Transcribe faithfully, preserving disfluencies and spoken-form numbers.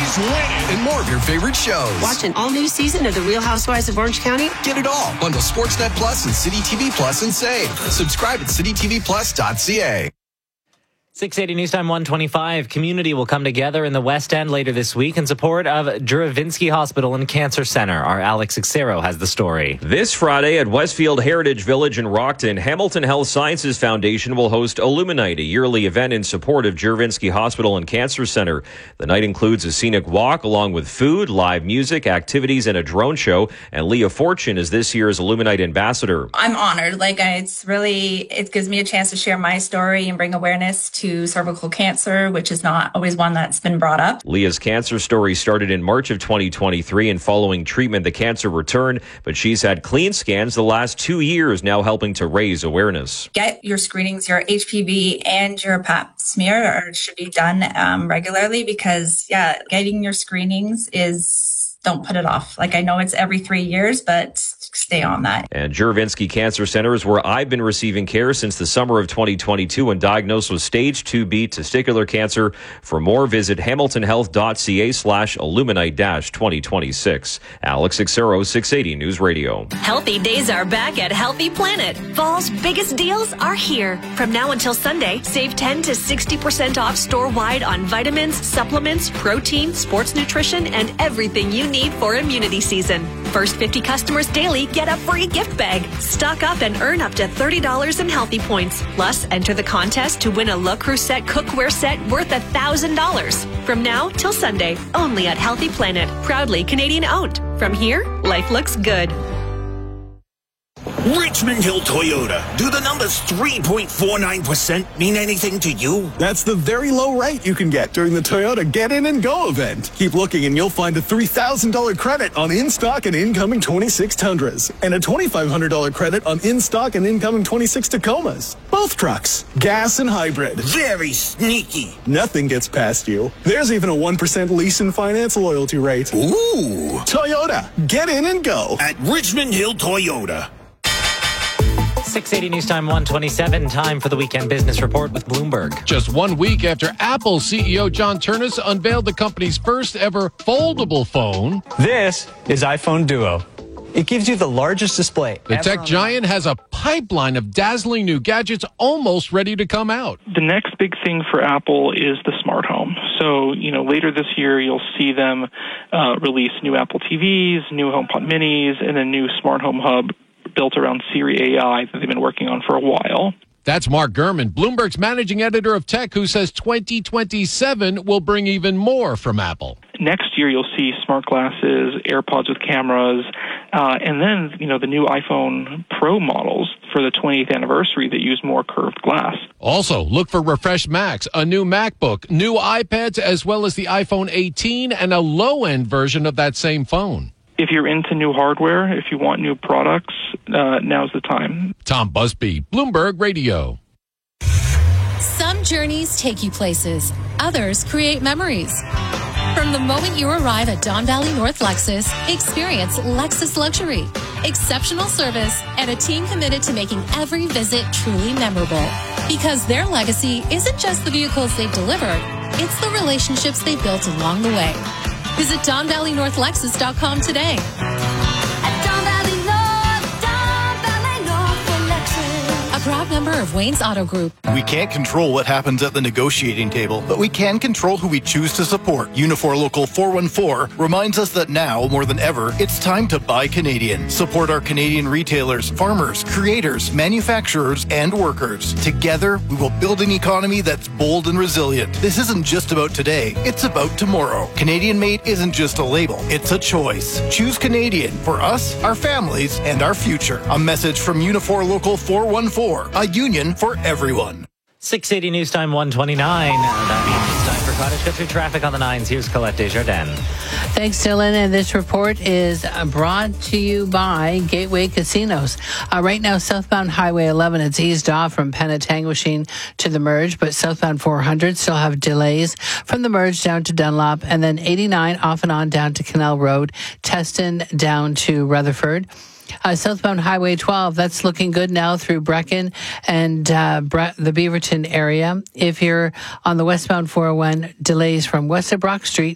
She's winning. And more of your favorite shows. Watch an all-new season of The Real Housewives of Orange County. Get it all. Bundle Sportsnet Plus and City T V Plus and save. Subscribe at city t v plus dot c a. six eighty News Time one twenty-five. Community will come together in the West End later this week in support of Juravinski Hospital and Cancer Center. Our Alex Xero has the story. This Friday at Westfield Heritage Village in Rockton, Hamilton Health Sciences Foundation will host Illuminite, a yearly event in support of Juravinski Hospital and Cancer Center. The night includes a scenic walk along with food, live music, activities, and a drone show. And Leah Fortune is this year's Illuminite ambassador. I'm honored. Like, I, it's really, it gives me a chance to share my story and bring awareness to cervical cancer, which is not always one that's been brought up. Leah's cancer story started in March of twenty twenty-three, and following treatment, the cancer returned, but she's had clean scans the last two years, now helping to raise awareness. Get your screenings, your H P V and your pap smear are, should be done um, regularly because, yeah, getting your screenings is, don't put it off. Like, I know it's every three years, but stay on that. And Juravinski Cancer Center is where I've been receiving care since the summer of twenty twenty-two when diagnosed with stage two B testicular cancer. For more, visit hamiltonhealth.ca slash illuminite dash 2026. Alex Xero, six eighty News Radio. Healthy days are back at Healthy Planet. Fall's biggest deals are here. From now until Sunday, save ten to sixty percent off store-wide on vitamins, supplements, protein, sports nutrition, and everything you need for immunity season. First fifty customers daily get a free gift bag. Stock up and earn up to thirty dollars in healthy points. Plus, enter the contest to win a Le Creuset cookware set worth one thousand dollars. From now till Sunday, only at Healthy Planet. Proudly Canadian owned. From here, life looks good. Richmond Hill Toyota. Do the numbers three point four nine percent mean anything to you? That's the very low rate you can get during the Toyota Get In and Go event. Keep looking and you'll find a three thousand dollars credit on in-stock and incoming twenty-six Tundras and a twenty-five hundred dollars credit on in-stock and incoming twenty-six Tacomas. Both trucks, gas and hybrid. Very sneaky. Nothing gets past you. There's even a one percent lease and finance loyalty rate. Ooh. Toyota, Get In and Go. At Richmond Hill Toyota. six eighty News Time one twenty-seven. Time for the Weekend Business Report with Bloomberg. Just one week after Apple C E O John Ternus unveiled the company's first ever foldable phone. This is iPhone Duo. It gives you the largest display. The tech giant has a pipeline of dazzling new gadgets almost ready to come out. The next big thing for Apple is the smart home. So, you know, later this year, you'll see them uh, release new Apple T Vs, new HomePod minis, and a new smart home hub built around Siri A I that they've been working on for a while. That's Mark Gurman, Bloomberg's managing editor of tech, who says twenty twenty-seven will bring even more from Apple. Next year, you'll see smart glasses, AirPods with cameras, uh, and then, you know, the new iPhone Pro models for the twentieth anniversary that use more curved glass. Also, look for refreshed Macs, a new MacBook, new iPads, as well as the iPhone eighteen and a low-end version of that same phone. If you're into new hardware, if you want new products, uh, now's the time. Tom Busby, Bloomberg Radio. Some journeys take you places. Others create memories. From the moment you arrive at Don Valley North Lexus, experience Lexus Luxury. Exceptional service and a team committed to making every visit truly memorable. Because their legacy isn't just the vehicles they've delivered, it's the relationships they built along the way. Visit Don Valley North Lexus dot com today. At Don Valley North, Don Valley North for Lexus. A proud member of Wayne's Auto Group. We can't control what happens at the negotiating table, but we can control who we choose to support. Unifor Local four one four reminds us that now, more than ever, it's time to buy Canadian. Support our Canadian retailers, farmers, creators, manufacturers, and workers. Together, we will build an economy that's bold and resilient. This isn't just about today, it's about tomorrow. Canadian made isn't just a label, it's a choice. Choose Canadian for us, our families, and our future. A message from Unifor Local four one four, a union for everyone. six eighty News Time one twenty-nine. That means it's time for Cottage Country traffic on the nines. Here's Colette Desjardins. Thanks, Dylan. And this report is brought to you by Gateway Casinos. Uh, right now, southbound Highway eleven, it's eased off from Penetanguishene to the merge, but southbound four hundred still have delays from the merge down to Dunlop, and then eighty-nine off and on down to Canal Road, Teston down to Rutherford. Uh, southbound Highway twelve, that's looking good now through Brecken and uh, Bre- the Beaverton area. If you're on the westbound four oh one, delays from west of Brock Street